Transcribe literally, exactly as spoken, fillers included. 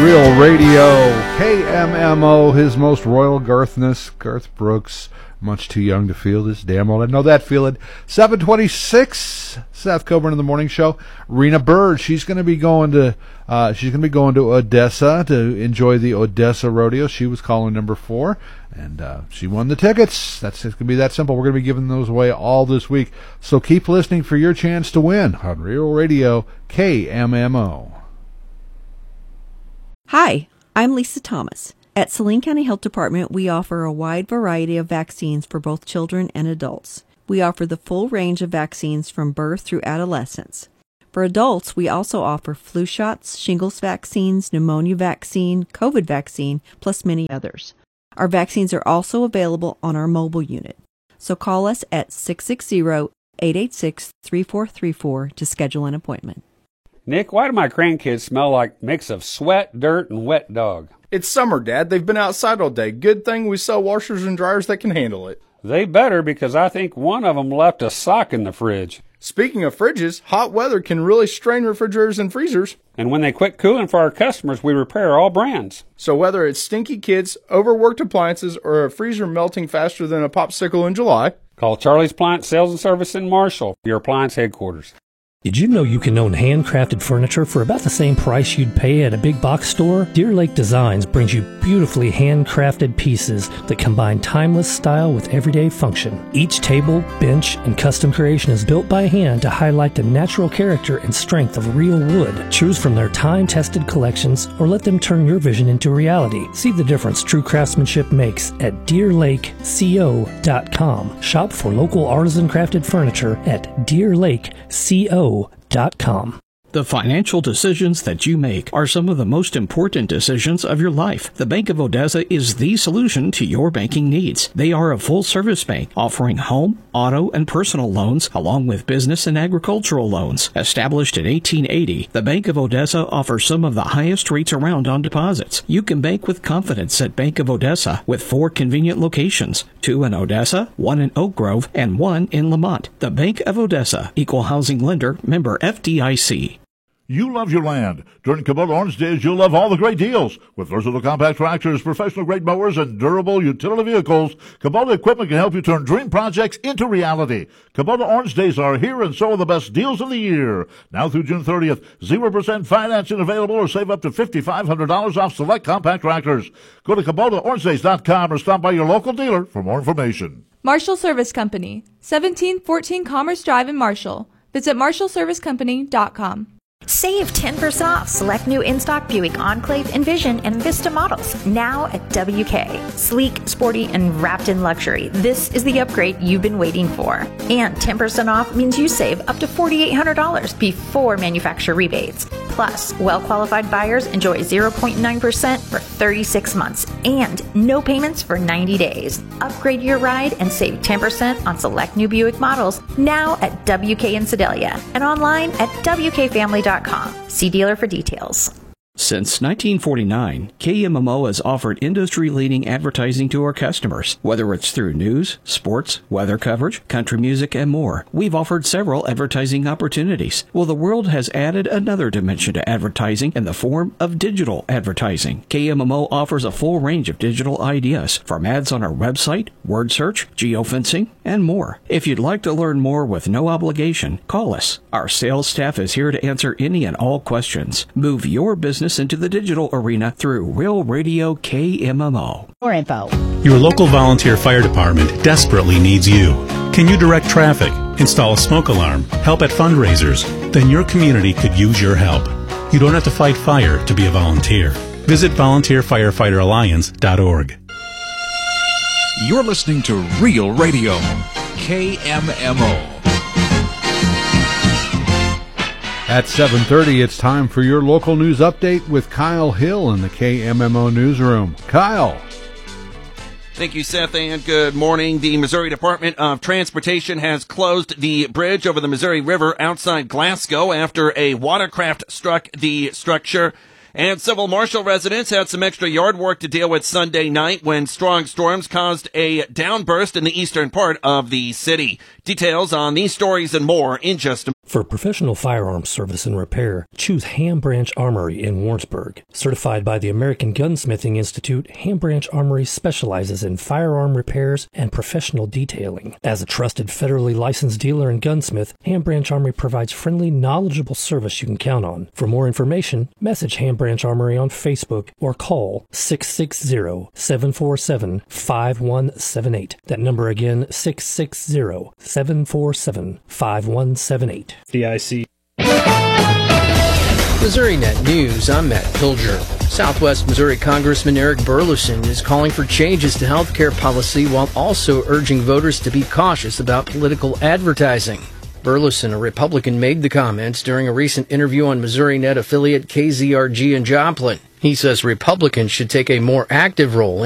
Real Radio, K M M O, his most royal Garthness, Garth Brooks, much too young to feel this, damn old, I know that feeling. seven twenty-six, Seth Coburn in the Morning Show. Rena Bird, she's going to be going to, uh, she's going to be going to Odessa to enjoy the Odessa Rodeo. She was calling number four, and uh, she won the tickets. That's it's going to be that simple. We're going to be giving those away all this week, so keep listening for your chance to win on Real Radio, K M M O. Hi, I'm Lisa Thomas. At Saline County Health Department, we offer a wide variety of vaccines for both children and adults. We offer the full range of vaccines from birth through adolescence. For adults, we also offer flu shots, shingles vaccines, pneumonia vaccine, COVID vaccine, plus many others. Our vaccines are also available on our mobile unit. So call us at six six zero, eight eight six, three four three four to schedule an appointment. Nick, why do my grandkids smell like a mix of sweat, dirt, and wet dog? It's summer, Dad. They've been outside all day. Good thing we sell washers and dryers that can handle it. They better, because I think one of them left a sock in the fridge. Speaking of fridges, hot weather can really strain refrigerators and freezers. And when they quit cooling for our customers, we repair all brands. So whether it's stinky kids, overworked appliances, or a freezer melting faster than a popsicle in July, call Charlie's Appliance Sales and Service in Marshall, your appliance headquarters. Did you know you can own handcrafted furniture for about the same price you'd pay at a big box store? Deer Lake Designs brings you beautifully handcrafted pieces that combine timeless style with everyday function. Each table, bench, and custom creation is built by hand to highlight the natural character and strength of real wood. Choose from their time-tested collections or let them turn your vision into reality. See the difference true craftsmanship makes at deer lake co dot com. Shop for local artisan crafted furniture at deer lake co dot com. The financial decisions that you make are some of the most important decisions of your life. The Bank of Odessa is the solution to your banking needs. They are a full-service bank offering home, auto, and personal loans, along with business and agricultural loans. Established in eighteen eighty, the Bank of Odessa offers some of the highest rates around on deposits. You can bank with confidence at Bank of Odessa with four convenient locations, two in Odessa, one in Oak Grove, and one in Lamont. The Bank of Odessa, Equal Housing Lender, member F D I C. You love your land. During Kubota Orange Days, you'll love all the great deals. With versatile compact tractors, professional-grade mowers, and durable utility vehicles, Kubota equipment can help you turn dream projects into reality. Kubota Orange Days are here, and so are the best deals of the year. Now through June thirtieth, zero percent financing available, or save up to five thousand five hundred dollars off select compact tractors. Go to Kubota Orange Days dot com or stop by your local dealer for more information. Marshall Service Company, seventeen fourteen Commerce Drive in Marshall. Visit marshall service company dot com. Save ten percent off select new in-stock Buick Enclave, Envision, and Vista models now at W K. Sleek, sporty, and wrapped in luxury. This is the upgrade you've been waiting for. And ten percent off means you save up to four thousand eight hundred dollars before manufacturer rebates. Plus, well-qualified buyers enjoy zero point nine percent for thirty-six months and no payments for ninety days. Upgrade your ride and save ten percent on select new Buick models now at W K in Sedalia and online at W K family dot com. See dealer for details. Since nineteen forty-nine, K M M O has offered industry-leading advertising to our customers. Whether it's through news, sports, weather coverage, country music, and more, we've offered several advertising opportunities. Well, the world has added another dimension to advertising in the form of digital advertising. K M M O offers a full range of digital ideas, from ads on our website, word search, geofencing, and more. If you'd like to learn more with no obligation, call us. Our sales staff is here to answer any and all questions. Move your business into the digital arena through Real Radio K M M O. More info. Your local volunteer fire department desperately needs you. Can you direct traffic, install a smoke alarm, help at fundraisers? Then your community could use your help. You don't have to fight fire to be a volunteer. Visit volunteer firefighter alliance dot org. You're listening to Real Radio K M M O. At seven thirty, it's time for your local news update with Kyle Hill in the K M M O newsroom. Kyle. Thank you, Seth, and good morning. The Missouri Department of Transportation has closed the bridge over the Missouri River outside Glasgow after a watercraft struck the structure. And Civil Marshall residents had some extra yard work to deal with Sunday night when strong storms caused a downburst in the eastern part of the city. Details on these stories and more in just a For professional firearms service and repair, choose Ham Branch Armory in Warrensburg. Certified by the American Gunsmithing Institute, Ham Branch Armory specializes in firearm repairs and professional detailing. As a trusted federally licensed dealer and gunsmith, Ham Branch Armory provides friendly, knowledgeable service you can count on. For more information, message Ham Branch Armory on Facebook or call six six zero, seven four seven, five one seven eight. That number again, six six zero, seven four seven, five one seven eight. D I C. MissouriNet News, I'm Matt Pilger. Southwest Missouri Congressman Eric Burleson is calling for changes to health care policy while also urging voters to be cautious about political advertising. Burleson, a Republican, made the comments during a recent interview on MissouriNet affiliate K Z R G in Joplin. He says Republicans should take a more active role in